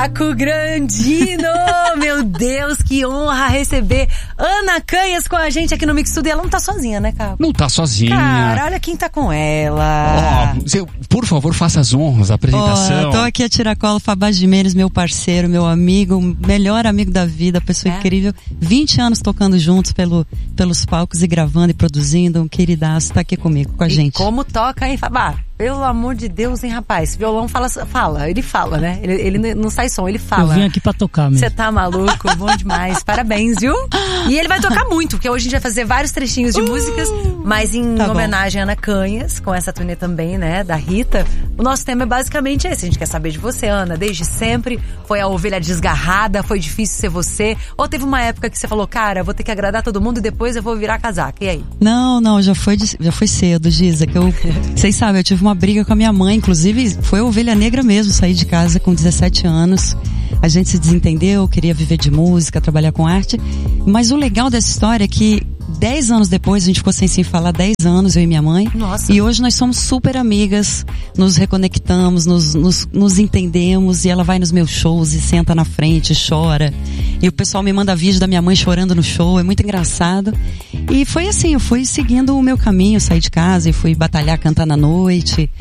Caco Grandino, meu Deus, que honra receber Ana Canhas com a gente aqui no Mix Tudo. E ela não tá sozinha, né, Caco? Não tá sozinha. Cara, olha quem tá com ela. Por favor, faça as honras, a apresentação. Tô aqui a tiracolo, Fabá Jimenez, meu parceiro, meu amigo, melhor amigo da vida, pessoa incrível. 20 anos tocando juntos pelos palcos e gravando e produzindo. Um queridaço, tá aqui comigo, com a gente. Como toca, hein, Fabá? Pelo amor de Deus, hein, rapaz? Violão ele fala, né? Ele não sai som, ele fala. Eu vim aqui pra tocar mesmo. Você tá maluco? Bom demais. Parabéns, viu? E ele vai tocar muito, porque hoje a gente vai fazer vários trechinhos de músicas, mas em homenagem a Ana Canhas, com essa turnê também, né, da Rita. O nosso tema é basicamente esse. A gente quer saber de você, Ana. Desde sempre, foi a ovelha desgarrada, foi difícil ser você? Ou teve uma época que você falou, cara, vou ter que agradar todo mundo e depois eu vou virar casaca? E aí? Não, já foi cedo, Giza, que vocês sabem, eu tive uma briga com a minha mãe, inclusive foi a ovelha negra mesmo, saí de casa com 17 anos, a gente se desentendeu, queria viver de música, trabalhar com arte, mas o legal dessa história é que 10 anos depois, a gente ficou sem se falar 10 anos, eu e minha mãe. Nossa. E hoje nós somos super amigas, nos reconectamos, nos entendemos, e ela vai nos meus shows e senta na frente, chora. E o pessoal me manda vídeo da minha mãe chorando no show, é muito engraçado. E foi assim, eu fui seguindo o meu caminho, saí de casa e fui batalhar, cantar na noite.